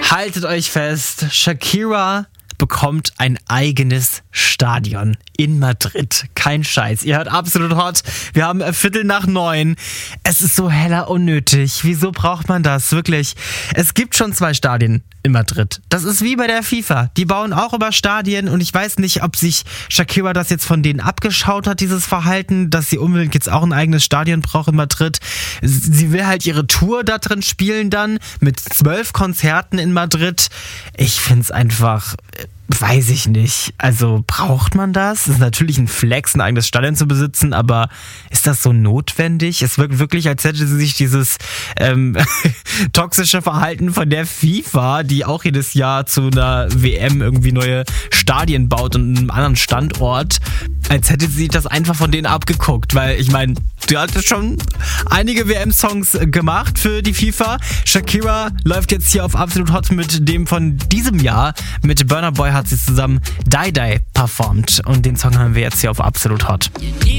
Haltet euch fest, Shakira bekommt ein eigenes Stadion in Madrid. Kein Scheiß. Ihr hört Absolut Hot. Wir haben 8:45. Es ist so heller unnötig. Wieso braucht man das? Wirklich. Es gibt schon 2 Stadien in Madrid. Das ist wie bei der FIFA. Die bauen auch über Stadien und ich weiß nicht, ob sich Shakira das jetzt von denen abgeschaut hat, dieses Verhalten, dass sie unbedingt jetzt auch ein eigenes Stadion braucht in Madrid. Sie will halt ihre Tour da drin spielen dann mit 12 Konzerten in Madrid. Ich find's einfach... Weiß ich nicht. Also braucht man das? Es ist natürlich ein Flex, ein eigenes Stadion zu besitzen, aber ist das so notwendig? Es wirkt wirklich, als hätte sie sich dieses toxische Verhalten von der FIFA, die auch jedes Jahr zu einer WM irgendwie neue Stadien baut und einem anderen Standort, als hätte sie das einfach von denen abgeguckt. Weil ich meine, die hat schon einige WM-Songs gemacht für die FIFA. Shakira läuft jetzt hier auf Absolut Hot mit dem von diesem Jahr. Mit Burna Boy hat sie zusammen Die Die performt. Und den Song haben wir jetzt hier auf Absolut Hot.